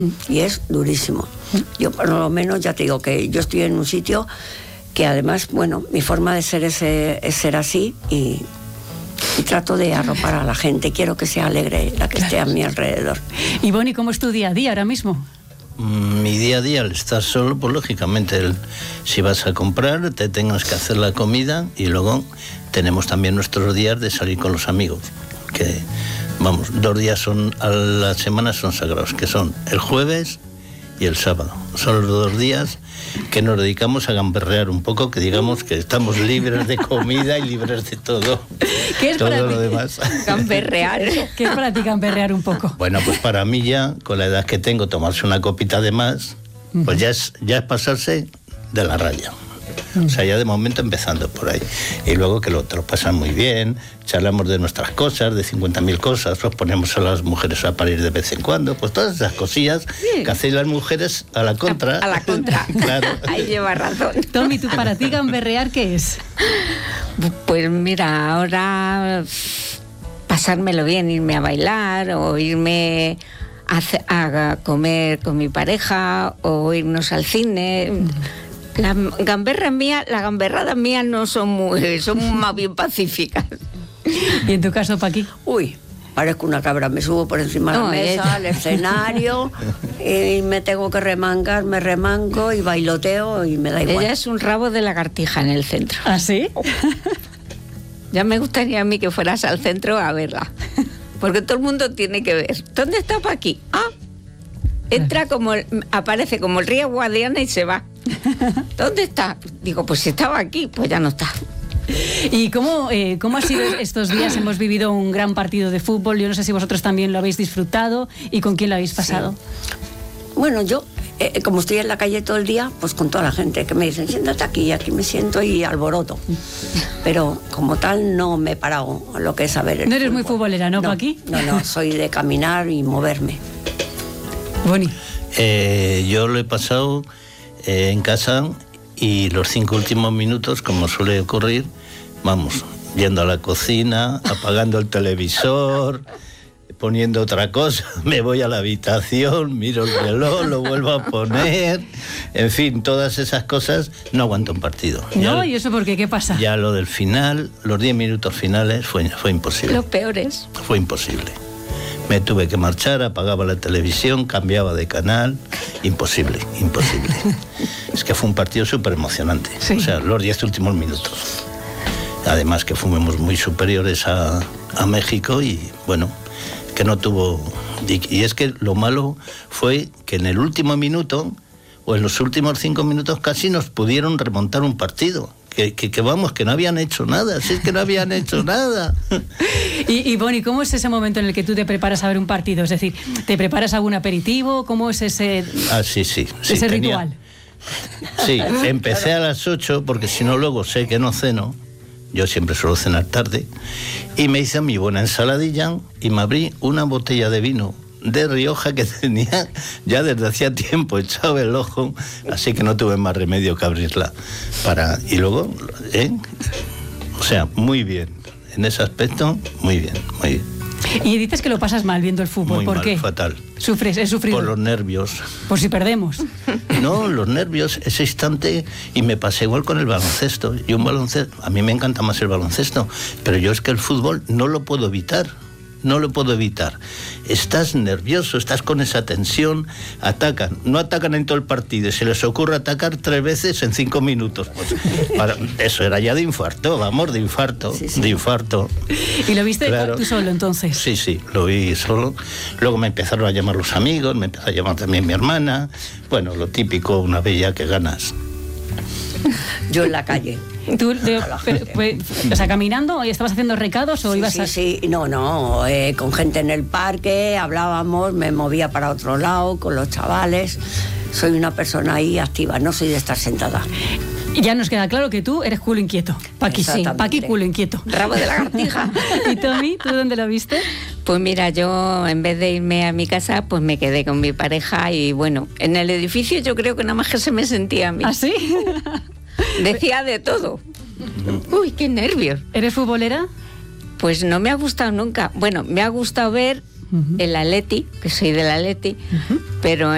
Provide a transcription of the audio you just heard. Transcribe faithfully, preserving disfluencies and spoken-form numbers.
y es durísimo. Yo por lo menos ya te digo que yo estoy en un sitio que además, bueno, mi forma de ser es, es ser así y, y trato de arropar a la gente. Quiero que sea alegre la que esté a mi alrededor. Y Boni, ¿cómo es tu día a día ahora mismo? Mi día a día, al estar solo, pues lógicamente, el, si vas a comprar, te tengas que hacer la comida y luego tenemos también nuestros días de salir con los amigos, que, vamos, dos días son a la semana son sagrados, que son el jueves y el sábado. Son los dos días que nos dedicamos a gamberrear un poco, que digamos que estamos libres de comida y libres de todo. ¿Qué es todo para lo ti? demás. Gamberrear. ¿Qué es para ti gamberrear un poco? Bueno, pues para mí ya, con la edad que tengo, tomarse una copita de más, pues ya es, ya es pasarse de la raya. O sea, ya de momento empezando por ahí. Y luego que lo, te lo pasan muy bien, charlamos de nuestras cosas, de cincuenta mil cosas, los ponemos a las mujeres a parir de vez en cuando, pues todas esas cosillas sí. que hacéis las mujeres a la contra. A, a la contra. Claro. Ahí lleva razón. Tommy, ¿tú para ti gamberrear qué es? Pues mira, ahora pasármelo bien, irme a bailar o irme a, a comer con mi pareja o irnos al cine. Las gamberras mías, las gamberradas mías no son muy, son más bien pacíficas. ¿Y en tu caso, Paqui? Uy, parezco una cabra, me subo por encima de no, la mesa, ella. al escenario, y me tengo que remangar, me remango y bailoteo y me da igual. Ella es un rabo de lagartija en el centro. ¿Ah, sí? Ya me gustaría a mí que fueras al centro a verla, porque todo el mundo tiene que ver. ¿Dónde está Paqui? Ah, entra como, aparece como el río Guadiana y se va. ¿Dónde está? Digo, pues si estaba aquí, pues ya no está. ¿Y cómo, eh, cómo ha sido estos días? Hemos vivido un gran partido de fútbol. Yo no sé si vosotros también lo habéis disfrutado y con quién lo habéis pasado. Sí. Bueno, yo, eh, como estoy en la calle todo el día, pues con toda la gente que me dicen, siéntate aquí, y aquí me siento y alboroto. Pero como tal no me he parado a lo que es saber el ¿No eres fútbol. muy futbolera, no, no Paqui? No, no, soy de caminar y moverme. Boni. Eh, yo lo he pasado eh, en casa y los cinco últimos minutos, como suele ocurrir, vamos, yendo a la cocina, apagando el televisor, poniendo otra cosa, me voy a la habitación, miro el reloj, lo vuelvo a poner, en fin, todas esas cosas, no aguanto un partido. No, ya, ¿y eso por qué? ¿Qué pasa? Ya lo del final, los diez minutos finales, fue, fue imposible. Los peores. Fue imposible. Me tuve que marchar, apagaba la televisión, cambiaba de canal. Imposible, imposible. Es que fue un partido súper emocionante. Sí. O sea, los diez últimos minutos. Además que fuimos muy superiores a, a México y, bueno, que no tuvo... Y es que lo malo fue que en el último minuto, o en los últimos cinco minutos, casi nos pudieron remontar un partido. Que, que, que vamos, que no habían hecho nada, si es que no habían hecho nada. Y, y Boni, ¿cómo es ese momento en el que tú te preparas a ver un partido? Es decir, ¿te preparas algún aperitivo? ¿Cómo es ese, ah, sí, sí, sí, ese tenía, ritual? Sí, empecé a las ocho, porque si no luego sé que no ceno. Yo siempre suelo cenar tarde. Y me hice mi buena ensaladilla y me abrí una botella de vino de Rioja que tenía ya desde hacía tiempo echado el ojo, así que no tuve más remedio que abrirla para y luego ¿eh? O sea, muy bien en ese aspecto, muy bien, muy bien. Y dices que lo pasas mal viendo el fútbol, muy ¿por mal, qué? Fatal. ¿Sufres? ¿Es sufrido? Por los nervios. Por si perdemos. No, los nervios, ese instante, y me pasa igual con el baloncesto. Y un baloncesto, a mí me encanta más el baloncesto, pero yo es que el fútbol no lo puedo evitar. No lo puedo evitar. Estás nervioso, estás con esa tensión, atacan, no atacan en todo el partido, se les ocurre atacar tres veces en cinco minutos. Pues, para, eso era ya de infarto, vamos, de infarto, sí, sí. de infarto. ¿Y lo viste claro. tú solo entonces? Sí, sí, lo vi solo. Luego me empezaron a llamar los amigos, me empezó a llamar también mi hermana. Bueno, lo típico, una vez ya que ganas. Yo en la calle. ¿Tú, de, pero, pues, o sea, caminando, estabas haciendo recados o sí, ibas sí, a...? Sí, no, no, eh, con gente en el parque, hablábamos, me movía para otro lado, con los chavales. Soy una persona ahí activa, no soy de estar sentada. Y ya nos queda claro que tú eres culo inquieto. Paqui, sí, Paqui culo inquieto. Rabo de lagartija. ¿Y Tommy, tú dónde lo viste? Pues mira, yo en vez de irme a mi casa, pues me quedé con mi pareja y bueno, en el edificio yo creo que nada más que se me sentía a mí. ¿Ah, sí? Decía de todo. Uy, qué nervios. ¿Eres futbolera? Pues no me ha gustado nunca. Bueno, me ha gustado ver uh-huh. el Atleti, que soy del Atleti, uh-huh. pero